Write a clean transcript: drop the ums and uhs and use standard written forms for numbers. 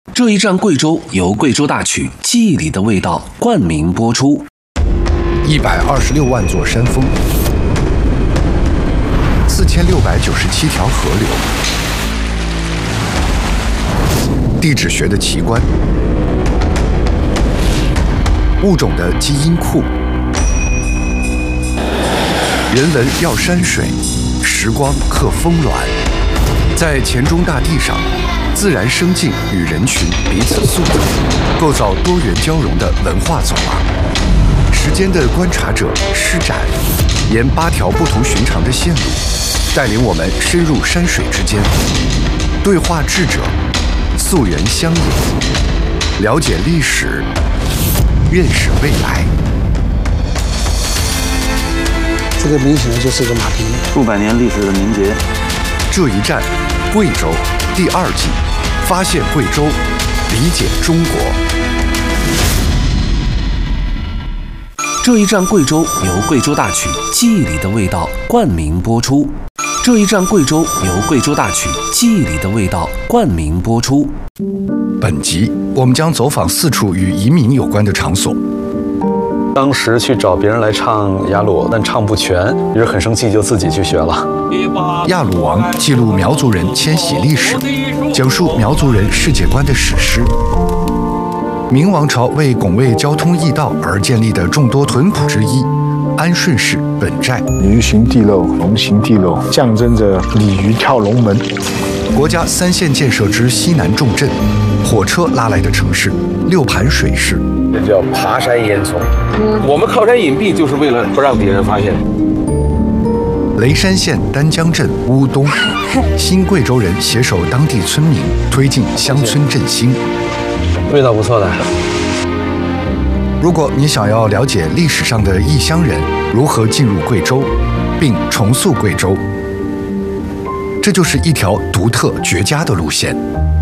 这一站贵州由贵州大曲《记忆里的味道》冠名播出。 126万座山峰，4697条河流，地质学的奇观，物种的基因库，人文要山水，时光克峰峦，在黔中大地上，自然生境与人群彼此塑造，构造多元交融的文化走廊。时间的观察者施展，沿8条不同寻常的线路，带领我们深入山水之间，对话智者，溯源乡野，了解历史，认识未来。 这个明显的就是一个马蹄， 数百年历史的名节。 这一站，贵州第2季，发现贵州，理解中国。 这一站贵州由贵州大曲《记忆里的味道》冠名播出。这一站贵州由贵州大曲《记忆里的味道》冠名播出。 本集我们将走访4处与移民有关的场所。 当时去找别人来唱雅鲁，但唱不全，于是很生气，就自己去学了。 亚鲁王记录苗族人迁徙历史，讲述苗族人世界观的史诗。明王朝为拱卫交通驿道而建立的众多屯堡之一，安顺市本寨。 鱼行地漏，龙行地漏，象征着鲤鱼跳龙门。 国家3线建设之西南重镇，火车拉来的城市六盘水市。 这叫爬山烟囱。我们靠山隐蔽，就是为了不让敌人发现。 雷山县丹江镇乌东，新贵州人携手当地村民，推进乡村振兴。 味道不错的。 如果你想要了解历史上的异乡人如何进入贵州，并重塑贵州，这就是一条独特绝佳的路线。